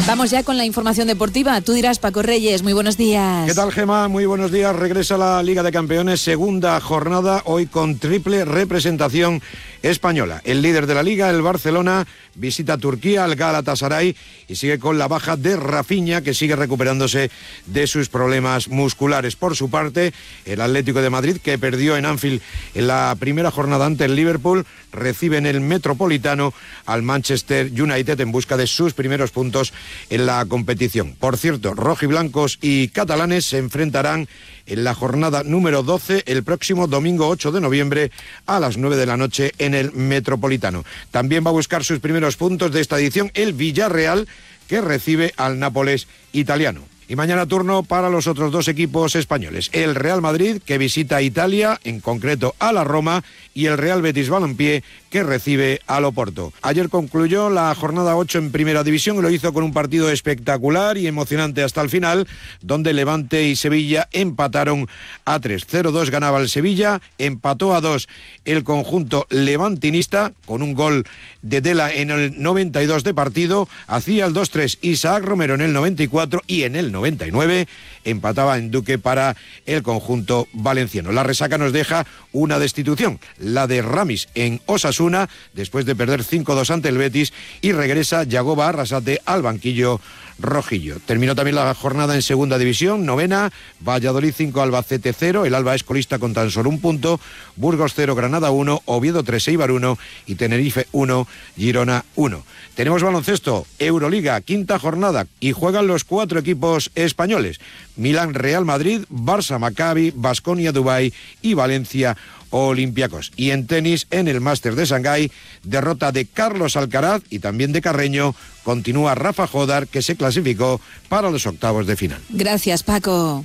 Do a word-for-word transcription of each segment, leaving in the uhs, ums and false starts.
Vamos ya con la información deportiva. Tú dirás, Paco Reyes, muy buenos días. ¿Qué tal, Gemma? Muy buenos días. Regresa la Liga de Campeones, segunda jornada, hoy con triple representación española. El líder de la Liga, el Barcelona, visita Turquía al Galatasaray y sigue con la baja de Rafinha, que sigue recuperándose de sus problemas musculares. Por su parte, el Atlético de Madrid, que perdió en Anfield en la primera jornada ante el Liverpool, recibe en el Metropolitano al Manchester United en busca de sus primeros puntos en la competición. Por cierto, rojiblancos y catalanes se enfrentarán en la jornada número doce el próximo domingo ocho de noviembre a las nueve de la noche en el Metropolitano. También va a buscar sus primeros puntos de esta edición el Villarreal, que recibe al Nápoles italiano. Y mañana turno para los otros dos equipos españoles. El Real Madrid, que visita Italia, en concreto a la Roma, y el Real Betis Balompié, que recibe al Oporto. Ayer concluyó la jornada ocho en Primera División y lo hizo con un partido espectacular y emocionante hasta el final, donde Levante y Sevilla empataron a tres. cero dos ganaba el Sevilla, empató a dos el conjunto levantinista, con un gol de Dela en el noventa y dos de partido, hacía el dos tres Isaac Romero en el noventa y cuatro y en el noventa y nueve empataba en Duque para el conjunto valenciano. La resaca nos deja una destitución, la de Ramis en Osasuna, después de perder cinco dos ante el Betis, y regresa Yagoba Arrasate al banquillo rojillo. Terminó también la jornada en segunda división, novena, Valladolid cinco, Albacete cero, el Alba es colista con tan solo un punto, Burgos cero, Granada uno, Oviedo tres, Eibar uno y Tenerife uno, Girona uno. Tenemos baloncesto, Euroliga, quinta jornada, y juegan los cuatro equipos españoles: Milán, Real Madrid, Barça, Maccabi, Baskonia, Dubái y Valencia, Olympiacos. Y en tenis, en el Máster de Shanghái, derrota de Carlos Alcaraz y también de Carreño, continúa Rafa Jodar, que se clasificó para los octavos de final. Gracias, Paco.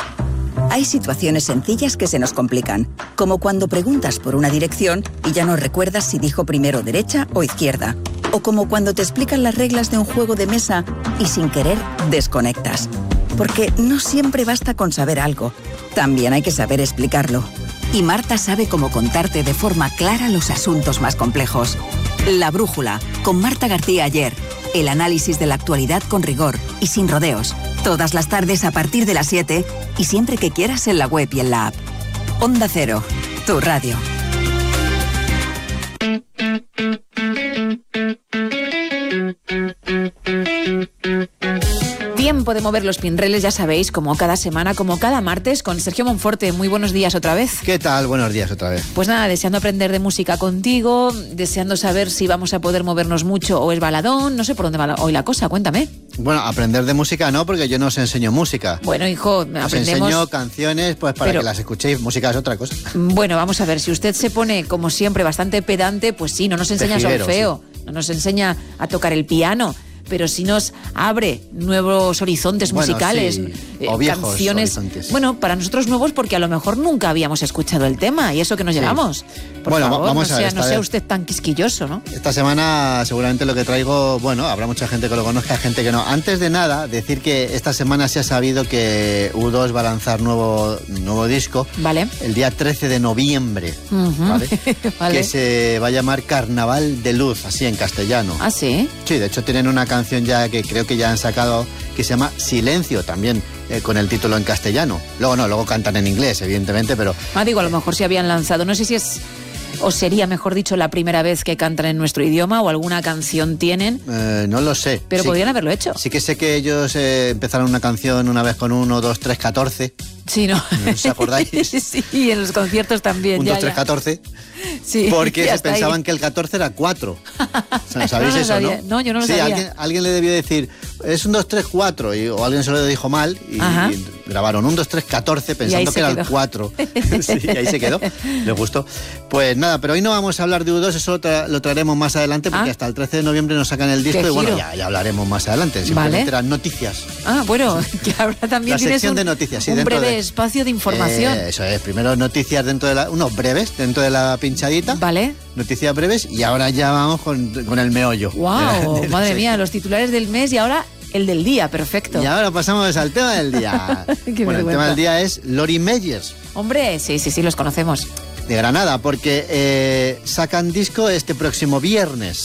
Hay situaciones sencillas que se nos complican, como cuando preguntas por una dirección y ya no recuerdas si dijo primero derecha o izquierda, o como cuando te explican las reglas de un juego de mesa y sin querer desconectas. Porque no siempre basta con saber algo, también hay que saber explicarlo. Y Marta sabe cómo contarte de forma clara los asuntos más complejos. La Brújula, con Marta García Ayer. El análisis de la actualidad con rigor y sin rodeos. Todas las tardes a partir de las siete y siempre que quieras en la web y en la app. Onda Cero, tu radio. Tiempo de mover los pinreles, ya sabéis, como cada semana, como cada martes, con Sergio Monforte. Muy buenos días otra vez. ¿Qué tal? Buenos días otra vez. Pues nada, deseando aprender de música contigo, deseando saber si vamos a poder movernos mucho o es baladón. No sé por dónde va hoy la cosa, cuéntame. Bueno, aprender de música no, porque yo no os enseño música. Bueno, hijo, aprendemos... Os enseño canciones pues para Pero... que las escuchéis. Música es otra cosa. Bueno, vamos a ver, si usted se pone, como siempre, bastante pedante, pues sí, no nos enseña Tejidero, solfeo, sí. No nos enseña a tocar el piano, pero sí nos abre nuevos horizontes bueno, musicales, sí. eh, o viejos canciones. Horizontes. Bueno, para nosotros nuevos, porque a lo mejor nunca habíamos escuchado el tema y eso que nos sí. llevamos. Por bueno, favor, vamos no a ver, sea, no sea usted tan quisquilloso, ¿no? Esta semana seguramente lo que traigo, bueno, habrá mucha gente que lo conozca, gente que no. Antes de nada, decir que esta semana se ha sabido que U dos va a lanzar nuevo, nuevo disco. Vale. El día trece de noviembre, uh-huh. ¿vale? Vale. Que se va a llamar Carnaval de Luz, así en castellano. ¿Ah, sí? Sí, de hecho tienen una canción ya que creo que ya han sacado, que se llama Silencio, también eh, con el título en castellano. Luego no, luego cantan en inglés, evidentemente, pero... Ah, digo, a lo mejor se habían lanzado, no sé si es... ¿O sería, mejor dicho, la primera vez que cantan en nuestro idioma o alguna canción tienen? Eh, no lo sé. Pero sí, podrían haberlo hecho. Sí que sé que ellos eh, empezaron una canción una vez con uno, dos, tres, catorce. Sí, ¿no? ¿Os acordáis? Sí, y en los conciertos también. Un, ya, dos, tres, ya. catorce. Sí, porque se pensaban ahí. que el catorce era cuatro. ¿Sabéis no eso, sabía. no? No, yo no lo sí, sabía. Alguien, alguien le debió decir, es un, dos, tres, cuatro, y, o alguien se lo dijo mal, y, y grabaron un, dos, tres, catorce pensando que era el cuatro. Sí, y ahí se quedó. Les gustó. Pues nada, pero hoy no vamos a hablar de U dos, eso lo, tra- lo traeremos más adelante, porque ¿Ah? hasta el trece de noviembre nos sacan el disco y bueno, ya, ya hablaremos más adelante. Simplemente vale. eran noticias. Ah, bueno, que ahora también la tienes sección un, de noticias, sí, un breve de, espacio de información. Eh, eso es, primero noticias dentro de la... Unos breves dentro de la pinchadita. Vale. Noticias breves y ahora ya vamos con, con el meollo. ¡Wow! Madre mía, los titulares del mes y ahora el del día, perfecto. Y ahora pasamos al tema del día. Qué bueno, vergüenza. el tema del día es Lori Meyers. Hombre, sí, sí, sí, los conocemos. De Granada, porque eh, sacan disco este próximo viernes.